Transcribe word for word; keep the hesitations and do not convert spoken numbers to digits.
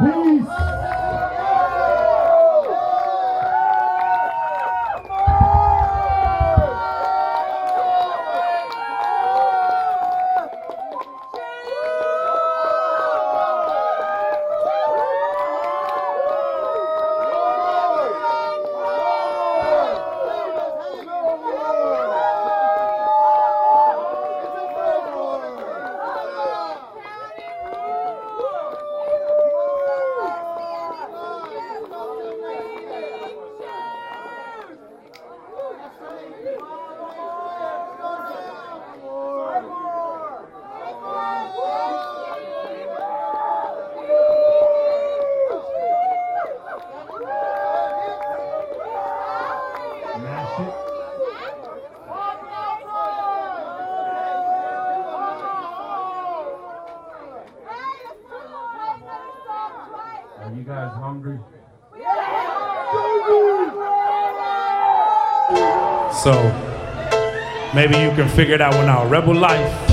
Peace. Are you guys hungry? So maybe you can figure that one out. Rebel Life.